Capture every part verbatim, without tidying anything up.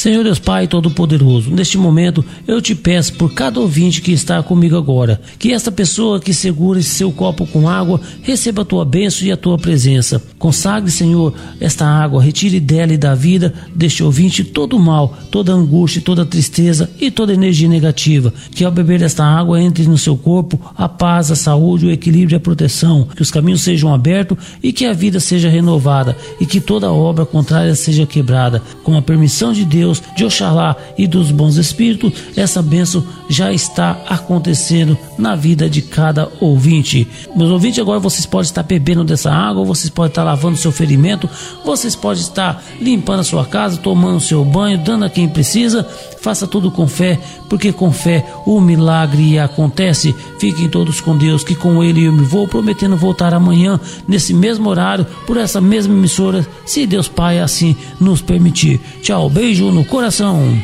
Senhor Deus Pai Todo-Poderoso, neste momento eu te peço por cada ouvinte que está comigo agora, que esta pessoa que segura esse seu copo com água receba a tua bênção e a tua presença. Consagre, Senhor, esta água, retire dela e da vida deste ouvinte todo o mal, toda a angústia, toda a tristeza e toda a energia negativa. Que ao beber desta água entre no seu corpo a paz, a saúde, o equilíbrio e a proteção, que os caminhos sejam abertos e que a vida seja renovada e que toda obra contrária seja quebrada. Com a permissão de Deus, de Oxalá e dos bons espíritos, essa bênção já está acontecendo na vida de cada ouvinte. Meus ouvintes, agora vocês podem estar bebendo dessa água, vocês podem estar lavando seu ferimento, vocês podem estar limpando a sua casa, tomando seu banho, dando a quem precisa. Faça tudo com fé, porque com fé o milagre acontece. Fiquem todos com Deus, que com Ele eu me vou, prometendo voltar amanhã, nesse mesmo horário, por essa mesma emissora, se Deus Pai assim nos permitir. Tchau, beijo no coração.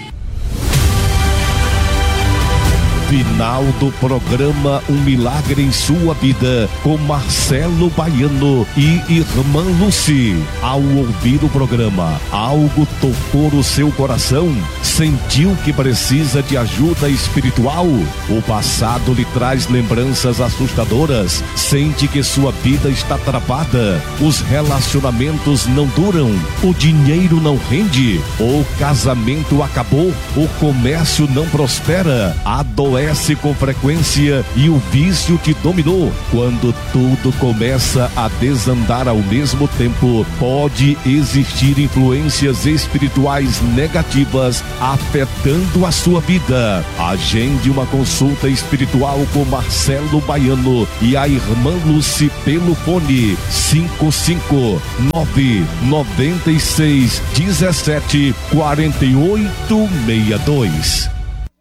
Final do programa Um Milagre em Sua Vida, com Marcelo Baiano e Irmã Lucy. Ao ouvir o programa, algo tocou o seu coração? Sentiu que precisa de ajuda espiritual? O passado lhe traz lembranças assustadoras? Sente que sua vida está travada? Os relacionamentos não duram? O dinheiro não rende? O casamento acabou? O comércio não prospera? Adoece com frequência e o vício te dominou? Quando tudo começa a desandar ao mesmo tempo, pode existir influências espirituais negativas afetando a sua vida. Agende uma consulta espiritual com Marcelo Baiano e a Irmã Lucy pelo fone cinco cinco nove nove seis um sete quatro oito seis dois.